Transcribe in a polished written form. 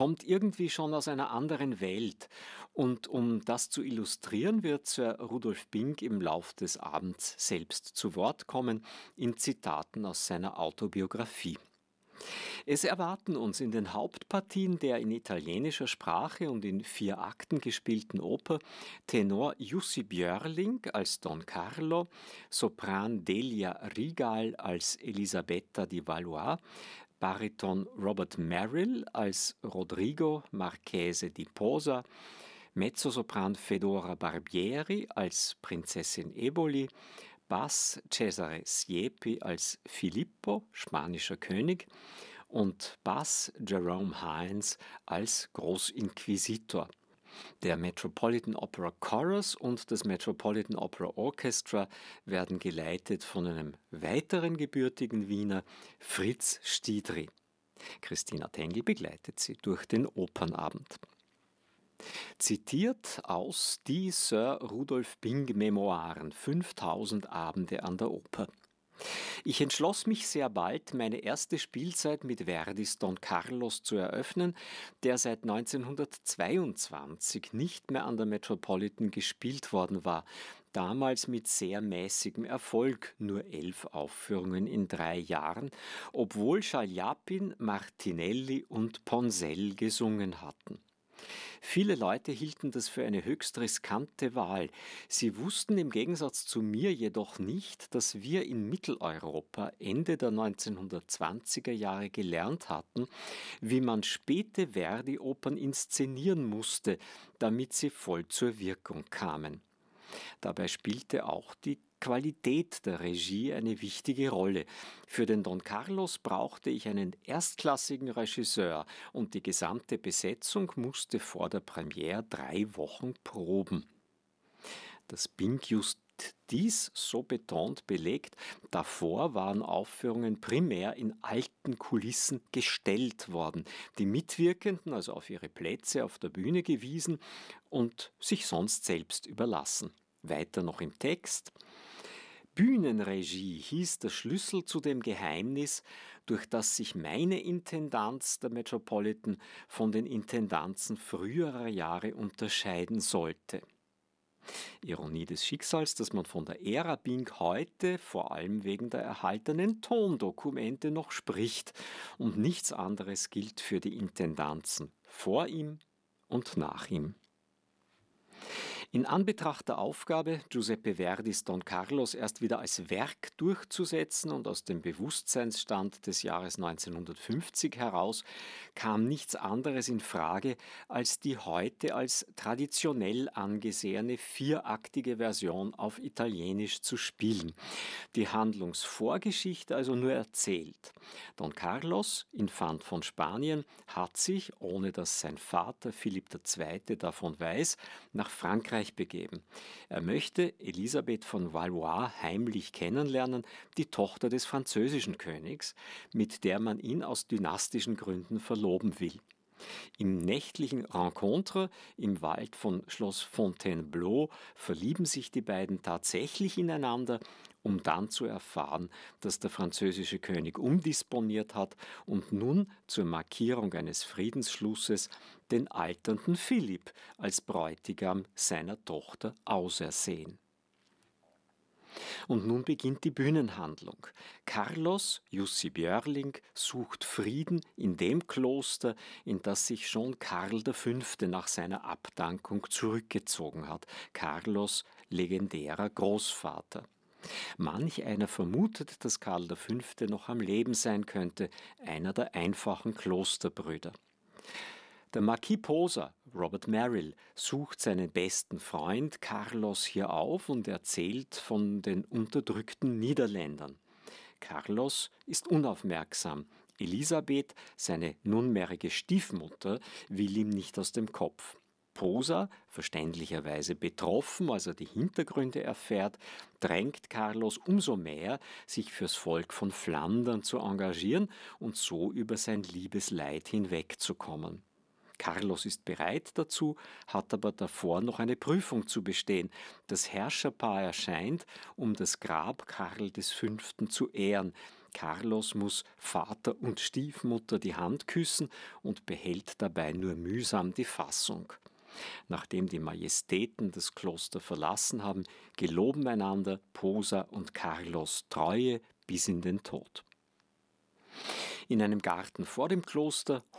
kommt irgendwie schon aus einer anderen Welt. Und um das zu illustrieren, wird Sir Rudolf Bing im Lauf des Abends selbst zu Wort kommen in Zitaten aus seiner Autobiografie. Es erwarten uns in den Hauptpartien der in italienischer Sprache und in 4 Akten gespielten Oper Tenor Jussi Björling als Don Carlo, Sopran Delia Rigal als Elisabetta di Valois, Bariton Robert Merrill als Rodrigo Marchese di Posa, Mezzosopran Fedora Barbieri als Prinzessin Eboli, Bass Cesare Siepi als Filippo, spanischer König, und Bass Jerome Hines als Großinquisitor. Der Metropolitan Opera Chorus und das Metropolitan Opera Orchestra werden geleitet von einem weiteren gebürtigen Wiener, Fritz Stiedry. Christina Tengl begleitet sie durch den Opernabend. Zitiert aus die Sir Rudolf Bing Memoiren, 5000 Abende an der Oper. Ich entschloss mich sehr bald, meine erste Spielzeit mit Verdis Don Carlos zu eröffnen, der seit 1922 nicht mehr an der Metropolitan gespielt worden war, damals mit sehr mäßigem Erfolg, nur 11 Aufführungen in 3 Jahren, obwohl Schaljapin, Martinelli und Ponsell gesungen hatten. Viele Leute hielten das für eine höchst riskante Wahl. Sie wussten im Gegensatz zu mir jedoch nicht, dass wir in Mitteleuropa Ende der 1920er Jahre gelernt hatten, wie man späte Verdi-Opern inszenieren musste, damit sie voll zur Wirkung kamen. Dabei spielte auch die Qualität der Regie eine wichtige Rolle. Für den Don Carlos brauchte ich einen erstklassigen Regisseur und die gesamte Besetzung musste vor der Premiere 3 Wochen proben. Das Bing just dies so betont belegt, davor waren Aufführungen primär in alten Kulissen gestellt worden, die Mitwirkenden also auf ihre Plätze auf der Bühne gewiesen und sich sonst selbst überlassen. Weiter noch im Text. Bühnenregie hieß der Schlüssel zu dem Geheimnis, durch das sich meine Intendanz der Metropolitan von den Intendanzen früherer Jahre unterscheiden sollte. Ironie des Schicksals, dass man von der Ära Bing heute vor allem wegen der erhaltenen Tondokumente noch spricht und nichts anderes gilt für die Intendanzen vor ihm und nach ihm. In Anbetracht der Aufgabe, Giuseppe Verdis Don Carlos erst wieder als Werk durchzusetzen und aus dem Bewusstseinsstand des Jahres 1950 heraus, kam nichts anderes in Frage, als die heute als traditionell angesehene 4-aktige Version auf Italienisch zu spielen. Die Handlungsvorgeschichte also nur erzählt. Don Carlos, Infant von Spanien, hat sich, ohne dass sein Vater Philipp II. Davon weiß, nach Frankreich begeben. Er möchte Elisabeth von Valois heimlich kennenlernen, die Tochter des französischen Königs, mit der man ihn aus dynastischen Gründen verloben will. Im nächtlichen Rencontre im Wald von Schloss Fontainebleau verlieben sich die beiden tatsächlich ineinander, um dann zu erfahren, dass der französische König umdisponiert hat und nun zur Markierung eines Friedensschlusses den alternden Philipp als Bräutigam seiner Tochter ausersehen. Und nun beginnt die Bühnenhandlung. Carlos, Jussi Björling, sucht Frieden in dem Kloster, in das sich schon Karl V. nach seiner Abdankung zurückgezogen hat. Carlos, legendärer Großvater. Manch einer vermutet, dass Karl V. noch am Leben sein könnte, einer der einfachen Klosterbrüder. Der Marquis Posa, Robert Merrill, sucht seinen besten Freund Carlos hier auf und erzählt von den unterdrückten Niederländern. Carlos ist unaufmerksam. Elisabeth, seine nunmehrige Stiefmutter, will ihm nicht aus dem Kopf. Posa, verständlicherweise betroffen, als er die Hintergründe erfährt, drängt Carlos umso mehr, sich fürs Volk von Flandern zu engagieren und so über sein Liebesleid hinwegzukommen. Carlos ist bereit dazu, hat aber davor noch eine Prüfung zu bestehen. Das Herrscherpaar erscheint, um das Grab Karl V. zu ehren. Carlos muss Vater und Stiefmutter die Hand küssen und behält dabei nur mühsam die Fassung. Nachdem die Majestäten das Kloster verlassen haben, geloben einander Posa und Carlos Treue bis in den Tod. In einem Garten vor dem Kloster